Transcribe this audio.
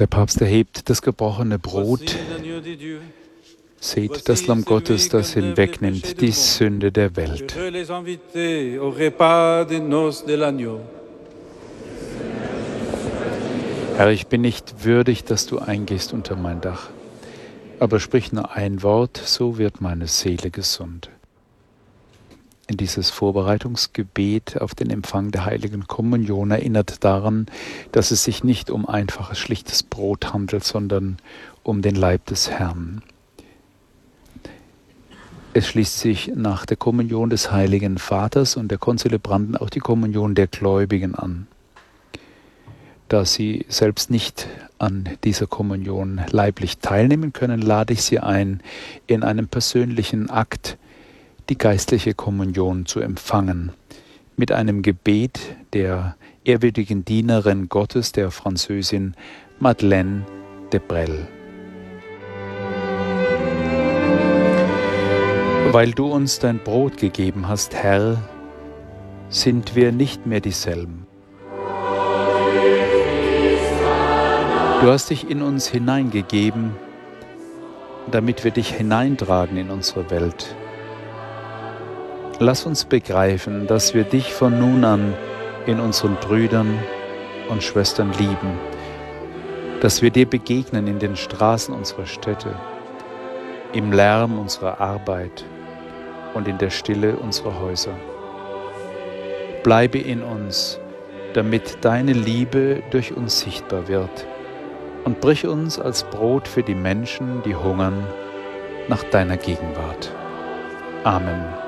Der Papst erhebt das gebrochene Brot. Seht das Lamm Gottes, das hinwegnimmt die Sünde der Welt. Herr, ich bin nicht würdig, dass du eingehst unter mein Dach, aber sprich nur ein Wort, so wird meine Seele gesund. In dieses Vorbereitungsgebet auf den Empfang der Heiligen Kommunion erinnert daran, dass es sich nicht um einfaches, schlichtes Brot handelt, sondern um den Leib des Herrn. Es schließt sich nach der Kommunion des Heiligen Vaters und der Konzelebranten auch die Kommunion der Gläubigen an. Da sie selbst nicht an dieser Kommunion leiblich teilnehmen können, lade ich sie ein, in einem persönlichen Akt die geistliche Kommunion zu empfangen, mit einem Gebet der ehrwürdigen Dienerin Gottes, der Französin Madeleine de Brel. Weil du uns dein Brot gegeben hast, Herr, sind wir nicht mehr dieselben. Du hast dich in uns hineingegeben, damit wir dich hineintragen in unsere Welt. Lass uns begreifen, dass wir dich von nun an in unseren Brüdern und Schwestern lieben, dass wir dir begegnen in den Straßen unserer Städte, im Lärm unserer Arbeit und in der Stille unserer Häuser. Bleibe in uns, damit deine Liebe durch uns sichtbar wird, und brich uns als Brot für die Menschen, die hungern, nach deiner Gegenwart. Amen.